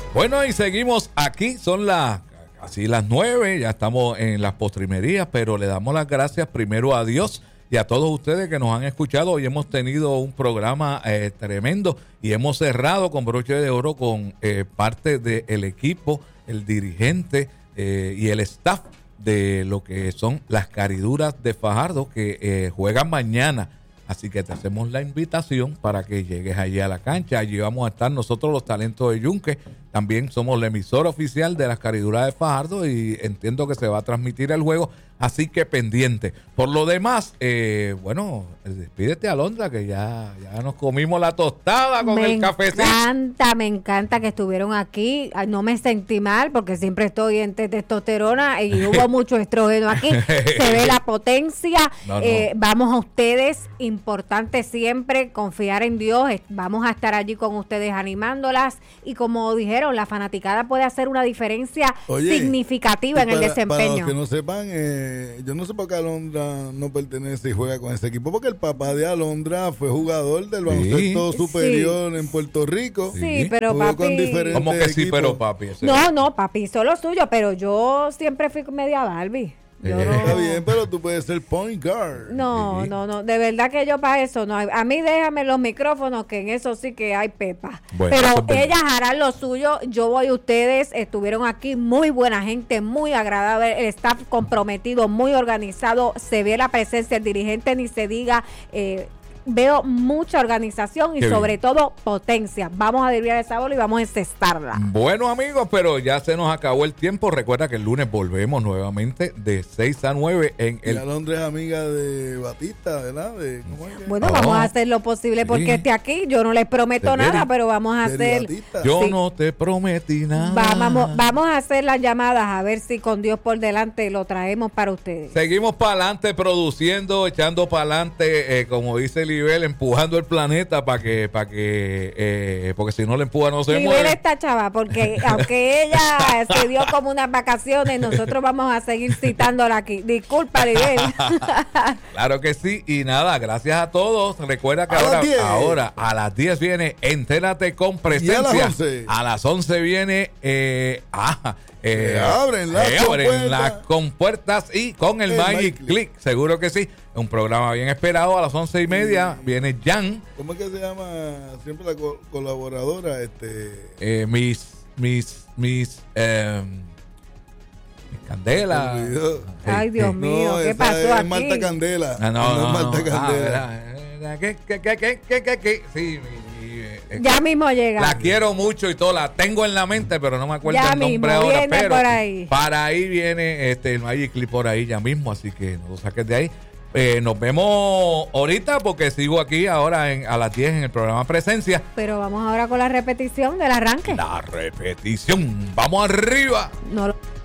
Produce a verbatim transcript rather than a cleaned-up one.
Bueno, y seguimos aquí, son las casi las nueve, ya estamos en las postrimerías, pero le damos las gracias primero a Dios y a todos ustedes que nos han escuchado. Hoy hemos tenido un programa eh, tremendo y hemos cerrado con broche de oro con eh, parte del equipo, el dirigente eh, y el staff de lo que son las Cariduras de Fajardo, que eh, juegan mañana. Así que te hacemos la invitación para que llegues allí a la cancha. Allí vamos a estar nosotros, los talentos de Yunque. También somos la emisora oficial de las Cariduras de Fajardo y entiendo que se va a transmitir el juego. Así que pendiente. Por lo demás, eh, bueno, despídete, Alondra, que ya, ya nos comimos la tostada con me el cafecito. Me encanta, me encanta que estuvieron aquí. No me sentí mal porque siempre estoy en testosterona y hubo mucho estrógeno aquí. Se ve la potencia. No, no. Eh, vamos a ustedes, importante siempre confiar en Dios. Vamos a estar allí con ustedes animándolas y como dijeron, la fanaticada puede hacer una diferencia Oye, significativa en para, el desempeño. Para los que no sepan, eh, yo no sé por qué Alondra no pertenece y juega con ese equipo, porque el papá de Alondra fue jugador del baloncesto sí. superior sí. en Puerto Rico. Sí, pero jugó papi... con diferentes ¿Cómo que sí, equipos. pero papi? Ese no, no, papi hizo lo suyo, pero yo siempre fui media Barbie. Yo eh, no... Está bien, pero tú puedes ser point guard. No, sí. no, no, de verdad que yo para eso no. A mí déjame los micrófonos, que en eso sí que hay pepa. Bueno, pero ellas harán lo suyo. Yo voy a ustedes, estuvieron aquí, muy buena gente, muy agradable, el staff comprometido, muy organizado. Se ve la presencia del dirigente, ni se diga. Eh, Veo mucha organización y Qué sobre bien. todo potencia. Vamos a desviar esa bola y vamos a encestarla. Bueno, amigos, pero ya se nos acabó el tiempo. Recuerda que el lunes volvemos nuevamente de seis a nueve en el... Y Alondra es amiga de Batista, ¿verdad? De, ¿cómo es que? Bueno, oh. vamos a hacer lo posible porque sí. esté aquí. Yo no les prometo nada, Deri, pero vamos a hacer... Yo sí. no te prometí nada. Vamos, vamos a hacer las llamadas a ver si con Dios por delante lo traemos para ustedes. Seguimos para adelante produciendo, echando para adelante, eh, como dice Libel, empujando el planeta para que, para que, eh, porque si no le empuja no se Libel mueve. Está chava, porque aunque ella se dio como unas vacaciones, nosotros vamos a seguir citándola aquí. Disculpa, Libel. Claro que sí, y nada, gracias a todos. Recuerda que a ahora, las ahora a las diez viene Entérate con Presencia. A las once. A las once viene eh, ah, eh, se abren las se abren las compuertas y con el, el Magic Click. Click, seguro que sí. Un programa bien esperado. A las once y media sí. viene Jan. ¿Cómo es que se llama siempre la co- colaboradora? Este eh, mis mis mis eh, mis Candela. Ay, Dios mío, no, ¿qué pasó es aquí? Marta Candela. No, no, no, no es Marta Candela. Ah, ¿qué, qué, qué, qué, qué, qué, qué? Sí, mi, mi, eh, ya mismo llega. La quiero mucho y todo, la tengo en la mente, pero no me acuerdo ya el nombre mismo, ahora. Viene pero por ahí. Para ahí viene este el Magic Clip por ahí ya mismo, así que no lo saques de ahí. Eh, nos vemos ahorita porque sigo aquí ahora en, a las diez en el programa Presencia. Pero vamos ahora con la repetición del arranque. La repetición. Vamos arriba. No lo...